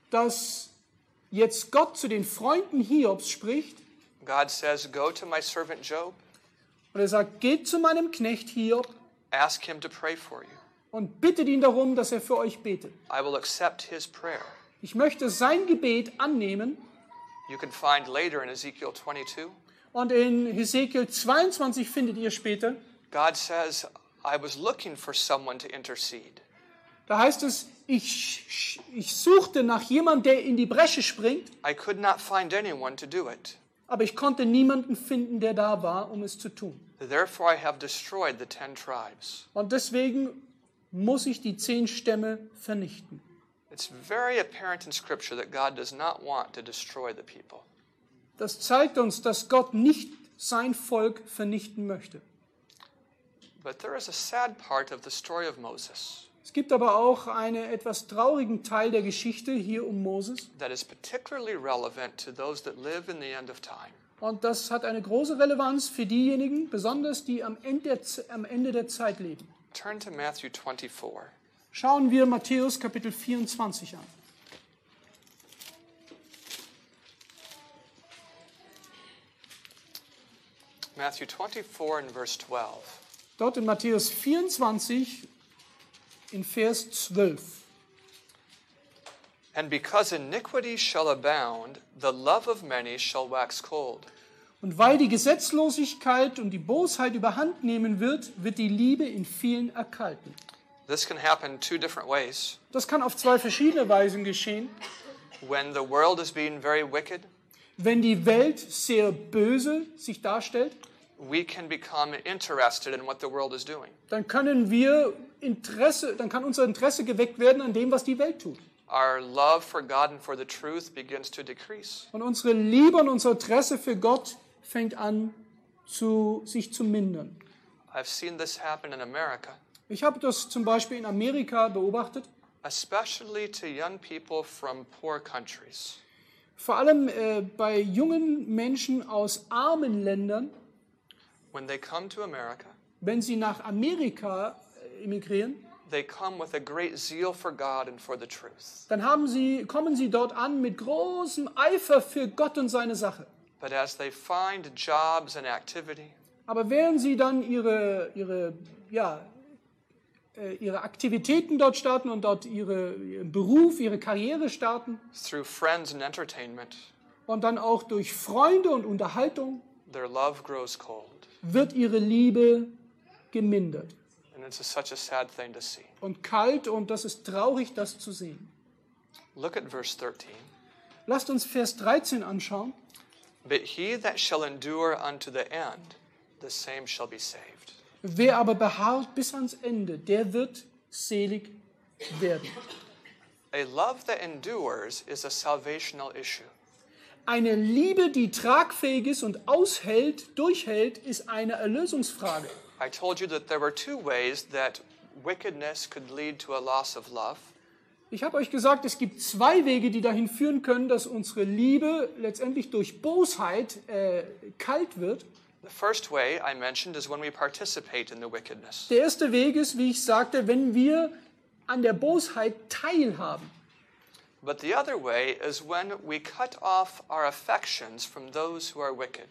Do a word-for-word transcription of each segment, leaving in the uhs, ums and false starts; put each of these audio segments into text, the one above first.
dass jetzt Gott zu den Freunden Hiobs spricht. God says, go to my servant Job, Und er sagt, geht zu meinem Knecht Hiob ask him to pray for you. und bittet ihn darum, dass er für euch betet. I will accept his prayer. Ich möchte sein Gebet annehmen. You can find later in Ezekiel twenty-two, Und in Hesekiel zweiundzwanzig findet ihr später, God says, I was looking for someone to intercede. da heißt es, ich, ich suchte nach jemandem, der in die Bresche springt, I could not find anyone to do it. aber ich konnte niemanden finden, der da war, um es zu tun. Therefore I have destroyed the ten tribes. Und deswegen muss ich die zehn Stämme vernichten. It's very apparent in Scripture that God does not want to destroy the people. Das zeigt uns, dass Gott nicht sein Volk vernichten möchte. But there is a sad part of the story of Moses Es gibt aber auch einen etwas traurigen Teil der Geschichte hier um Moses. that is particularly relevant to those that live in the end of time. Und das hat eine große Relevanz für diejenigen, besonders die am Ende der, Z- am Ende der Zeit leben. Turn to Matthew twenty-four. Schauen wir Matthäus Kapitel vierundzwanzig an. Matthew twenty-four and verse twelve. Dort in Matthäus vierundzwanzig in Vers zwölf. And because iniquity shall abound, the love of many shall wax cold. Und weil die Gesetzlosigkeit und die Bosheit überhand nehmen wird, wird die Liebe in vielen erkalten. This can happen two different ways. Das kann auf zwei verschiedene Weisen geschehen. When the world is being very wicked, Wenn die Welt sehr böse sich darstellt, we can become interested in what the world is doing. dann können wir Interesse, dann kann unser Interesse geweckt werden an dem, was die Welt tut. Our love for God and for the truth begins to decrease. Und unsere Liebe und unser Interesse für Gott fängt an, zu, sich zu mindern. I've seen this happen in America, Ich habe das zum Beispiel in Amerika beobachtet, especially to young people from poor countries. vor allem äh, bei jungen Menschen aus armen Ländern, When they come to America, wenn sie nach Amerika äh, emigrieren, they come with a great zeal for God and for the truth. dann haben sie, kommen sie dort an mit großem Eifer für Gott und seine Sache. But as they find jobs and activity, Aber während sie dann ihre, ihre, ja, äh, ihre Aktivitäten dort starten und dort ihre, ihren Beruf, ihre Karriere starten through friends and entertainment, und dann auch durch Freunde und Unterhaltung, their love grows cold. wird ihre Liebe gemindert And it's a, such a sad thing to see. und kalt, und das ist traurig, das zu sehen. Look at verse thirteen. Lasst uns Vers dreizehn anschauen. But he that shall endure unto the end, the same shall be saved. Wer aber beharrt bis ans Ende, der wird selig werden. A love that endures is a salvational issue. Eine Liebe, die tragfähig ist und aushält, durchhält, ist eine Erlösungsfrage. I told you that there were two ways that wickedness could lead to a loss of love. Ich habe euch gesagt, es gibt zwei Wege, die dahin führen können, dass unsere Liebe letztendlich durch Bosheit äh, kalt wird. The first way I mentioned is when we participate in the wickedness. Der erste Weg ist, wie ich sagte, wenn wir an der Bosheit teilhaben. But the other way is when we cut off our affections from those who are wicked.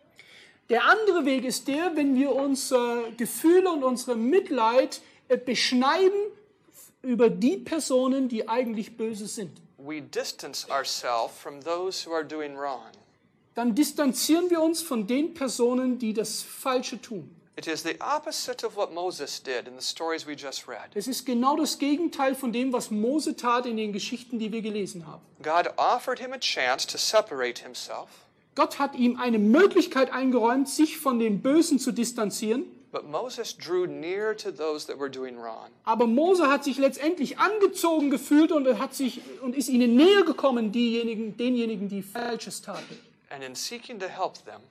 Der andere Weg ist der, wenn wir unsere Gefühle und unsere Mitleid äh, beschneiden über die Personen, die eigentlich böse sind. We distance ourselves from those who are doing wrong. Dann distanzieren wir uns von den Personen, die das Falsche tun. It is the opposite of what Moses did in the stories we just read. Es ist genau das Gegenteil von dem, was Mose tat in den Geschichten, die wir gelesen haben. God offered him a chance to separate himself, Gott hat ihm eine Möglichkeit eingeräumt, sich von den Bösen zu distanzieren. but Moses drew near to those that were doing wrong. Aber Mose hat sich letztendlich angezogen gefühlt und, er hat sich, und ist ihnen näher gekommen, diejenigen, denjenigen, die Falsches taten. And in seeking to help them,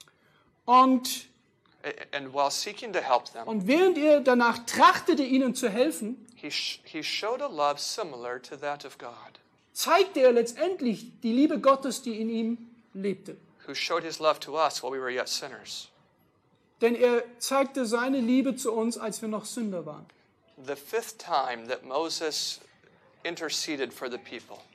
Und, and while seeking to help them, und während er danach trachtete, ihnen zu helfen, he, sh- he showed a love similar to that of God, zeigte er letztendlich die Liebe Gottes, die in ihm lebte. who showed his love to us while we were yet sinners. Denn er zeigte seine Liebe zu uns, als wir noch Sünder waren. The fifth time that Moses interceded for the people,